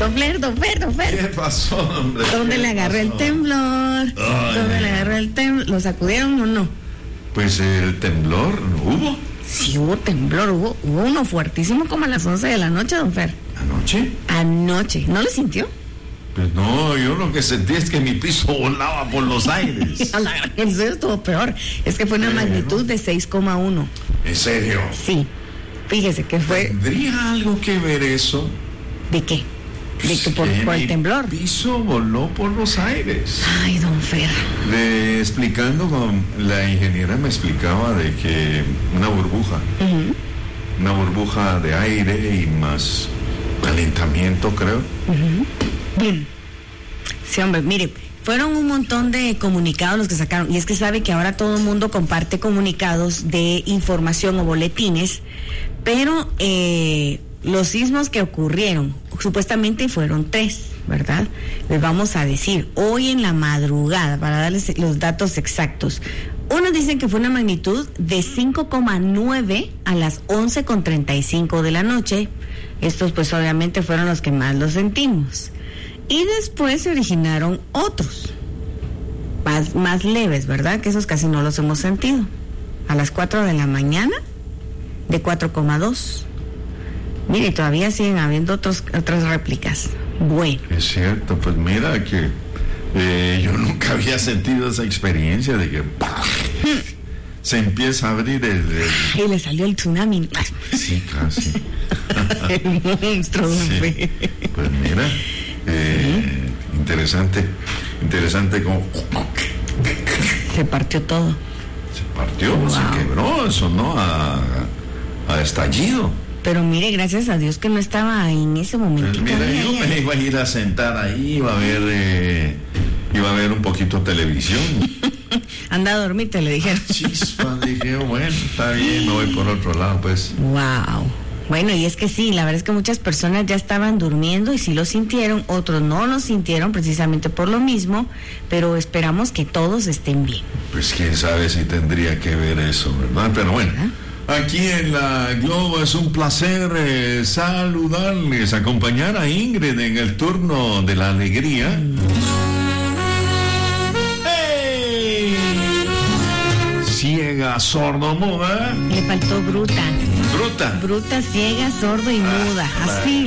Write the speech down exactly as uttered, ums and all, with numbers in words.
Don Fer, don Fer, don Fer. ¿Qué pasó, hombre? ¿Dónde le agarró el temblor? Ay. ¿Dónde le agarró el temblor? ¿Lo sacudieron o no? Pues el temblor, ¿no hubo? Sí hubo temblor, hubo, hubo uno fuertísimo como a las once de la noche, don Fer. ¿Anoche? Anoche, ¿no lo sintió? Pues no, yo lo que sentí es que mi piso volaba por los aires. A la gran, el suyo estuvo peor. Es que fue una Pero, magnitud de seis coma uno. ¿En serio? Sí. Fíjese que fue... ¿Tendría algo que ver eso? ¿De qué? ¿De Pues que por, que por el mi temblor? piso voló por los aires. Ay, don Fer. Le, explicando, con, la ingeniera me explicaba de que una burbuja, Uh-huh. una burbuja de aire y más calentamiento, creo. Uh-huh. Bien. Sí, hombre, mire, fueron un montón de comunicados los que sacaron, y es que sabe que ahora todo el mundo comparte comunicados de información o boletines, pero eh, los sismos que ocurrieron, supuestamente fueron tres, ¿verdad? Les vamos a decir, hoy en la madrugada, para darles los datos exactos. Unos dicen que fue una magnitud de cinco coma nueve a las once con treinta y cinco de la noche. Estos pues obviamente fueron los que más los sentimos. Y después se originaron otros, más, más leves, ¿verdad? Que esos casi no los hemos sentido. A las cuatro de la mañana, de cuatro coma dos. Mire, todavía siguen habiendo otros, otras réplicas. Bueno. Es cierto, pues mira que eh, yo nunca había sentido esa experiencia de que ¡pah! Se empieza a abrir el, el... Y le salió el tsunami. Sí, casi. El monstruo, don Sí. Fe. Pues mira, eh, ¿sí? interesante, interesante como Se partió todo. se partió, Wow. se quebró, sonó a, a estallido. Pero mire, gracias a Dios que no estaba en ese momento. Pues mira, yo me iba a ir a sentar ahí, iba a ver, eh, iba a ver un poquito televisión. Anda a dormirte, le dijeron. Chispa, dije, bueno, está bien, me voy por otro lado, pues. Wow. Bueno, y es que sí, la verdad es que muchas personas ya estaban durmiendo y sí lo sintieron, otros no lo sintieron precisamente por lo mismo, pero esperamos que todos estén bien. Pues quién sabe si tendría que ver eso, ¿verdad? Pero bueno, aquí en la Globo es un placer eh, saludarles, acompañar a Ingrid en el turno de la alegría. ¡Hey! Ciega, sordo, muda. Le faltó bruta. Bruta. Bruta, ciega, sordo y muda. Ah, Así